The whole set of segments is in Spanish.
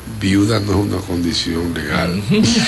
viuda no es una condición legal.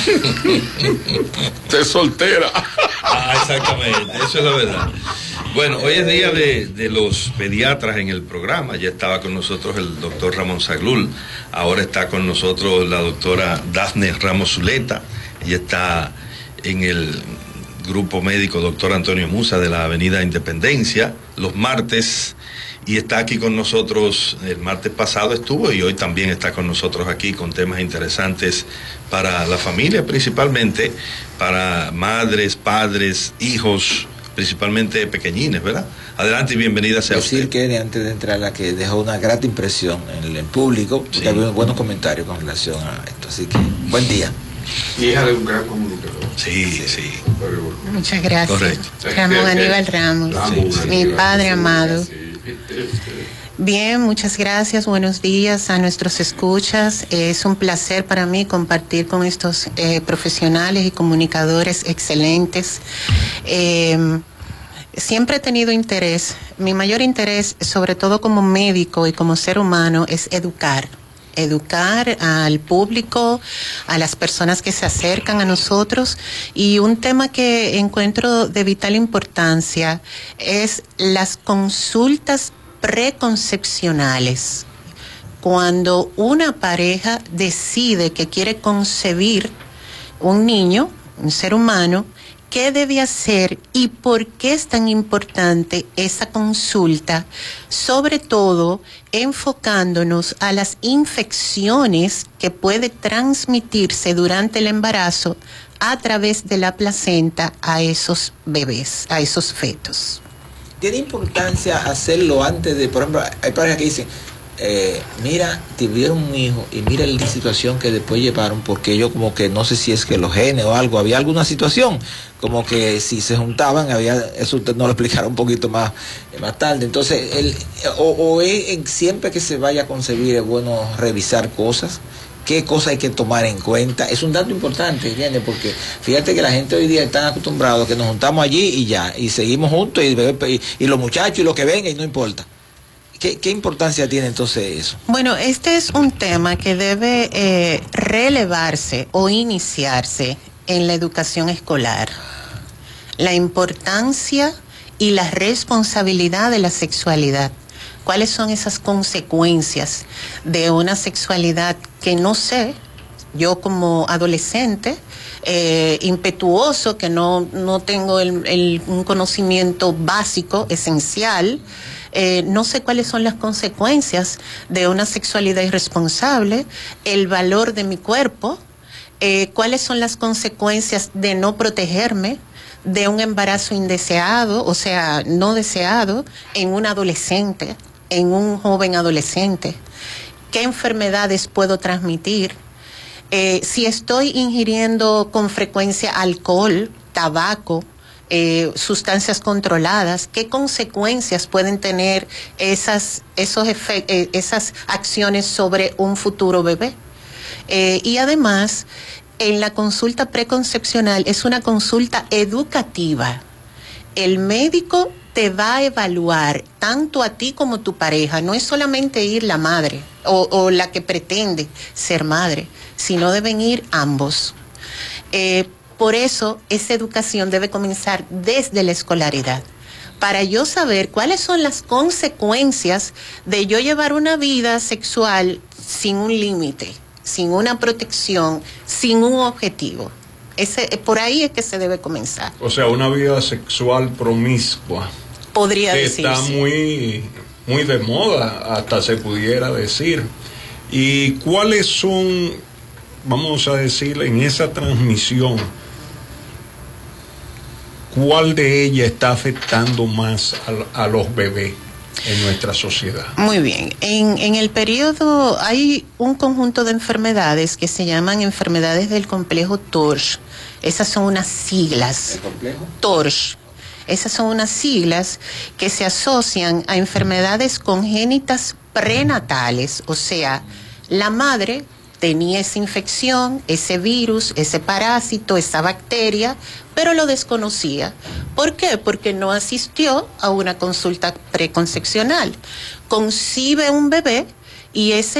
Usted es soltera. Exactamente, eso es la verdad. Bueno, hoy es día de los pediatras en el programa. Ya estaba con nosotros el doctor Ramón Zaglul. Ahora está con nosotros la doctora Dafne Ramos Zuleta. Ella está en el grupo médico doctor Antonio Musa de la Avenida Independencia los martes. Y está aquí con nosotros, el martes pasado estuvo y hoy también está con nosotros aquí con temas interesantes para la familia, principalmente para madres, padres, hijos, principalmente pequeñines, ¿verdad? Adelante y bienvenida sea usted. Decir que antes de entrar, la que dejó una grata impresión en el público, porque había buenos comentarios con relación a esto, así que buen día. Y hija de un gran comunicador. Sí. Muchas gracias. Correcto. Ramón Aníbal Ramos, mi padre amado. Bien, muchas gracias, buenos días a nuestros escuchas. Es un placer para mí compartir con estos profesionales y comunicadores excelentes. Siempre he tenido interés, mi mayor interés, sobre todo como médico y como ser humano, es educar al público, a las personas que se acercan a nosotros, y un tema que encuentro de vital importancia es las consultas preconcepcionales. Cuando una pareja decide que quiere concebir un niño, un ser humano, ¿qué debe hacer y por qué es tan importante esa consulta? Sobre todo enfocándonos a las infecciones que puede transmitirse durante el embarazo a través de la placenta a esos bebés, a esos fetos. ¿Tiene importancia hacerlo antes de, por ejemplo, hay parejas que dicen, mira, tuvieron un hijo y mira la situación que después llevaron, porque yo como que no sé si es que los genes o algo, había alguna situación, como que si se juntaban, eso usted nos lo explicará un poquito más tarde. Entonces, siempre que se vaya a concebir es bueno revisar cosas. ¿Qué cosas hay que tomar en cuenta? Es un dato importante, ¿entiendes? Porque fíjate que la gente hoy día está acostumbrada a que nos juntamos allí y ya, y seguimos juntos, y los muchachos y lo que venga y no importa. ¿Qué importancia tiene entonces eso? Bueno, este es un tema que debe relevarse o iniciarse en la educación escolar. La importancia y la responsabilidad de la sexualidad. ¿Cuáles son esas consecuencias de una sexualidad que no sé, yo como adolescente, impetuoso, que no tengo un conocimiento básico, esencial, no sé cuáles son las consecuencias de una sexualidad irresponsable, el valor de mi cuerpo, cuáles son las consecuencias de no protegerme, de un embarazo indeseado, o sea, no deseado, en un adolescente, en un joven adolescente, qué enfermedades puedo transmitir, si estoy ingiriendo con frecuencia alcohol, tabaco, sustancias controladas, qué consecuencias pueden tener esas acciones sobre un futuro bebé. Y además, en la consulta preconcepcional es una consulta educativa. El médico te va a evaluar tanto a ti como a tu pareja. No es solamente ir la madre o la que pretende ser madre, sino deben ir ambos. Por eso esa educación debe comenzar desde la escolaridad, para yo saber cuáles son las consecuencias de yo llevar una vida sexual sin un límite, sin una protección, sin un objetivo. Por ahí es que se debe comenzar. O sea, una vida sexual promiscua. Podría decirse. Está muy de moda, hasta se pudiera decir. ¿Y cuáles son, vamos a decir, en esa transmisión, cuál de ellas está afectando más a los bebés en nuestra sociedad? Muy bien. En el periodo hay un conjunto de enfermedades que se llaman enfermedades del complejo TORCH. Esas son unas siglas. ¿El complejo? TORCH. Esas son unas siglas que se asocian a enfermedades congénitas prenatales, o sea, la madre tenía esa infección, ese virus, ese parásito, esa bacteria, pero lo desconocía. ¿Por qué? Porque no asistió a una consulta preconcepcional. Concibe un bebé y ese